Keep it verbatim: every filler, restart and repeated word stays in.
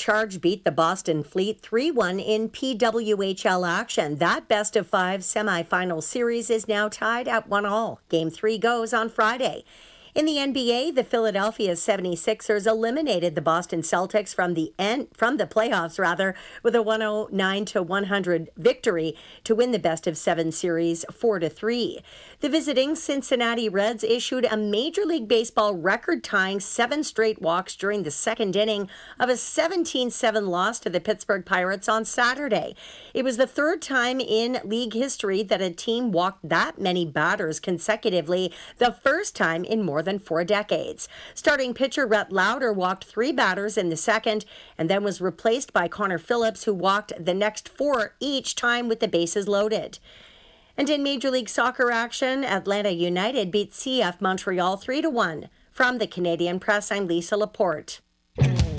Charge beat the Boston Fleet three one in P W H L action. That best of five semifinal series is now tied at one all. Game three goes on Friday. In the N B A, the Philadelphia seventy-sixers eliminated the Boston Celtics from the end, from the playoffs rather, with a one oh nine to one hundred victory to win the best of seven series four to three. The visiting Cincinnati Reds issued a Major League Baseball record-tying seven straight walks during the second inning of a seventeen seven loss to the Pittsburgh Pirates on Saturday. It was the third time in league history that a team walked that many batters consecutively, the first time in more than four decades. Starting pitcher Rhett Lauder walked three batters in the second and then was replaced by Connor Phillips, who walked the next four each time with the bases loaded. And in Major League Soccer action, Atlanta United beat C F Montreal three to one. From the Canadian Press, I'm Lisa Laporte.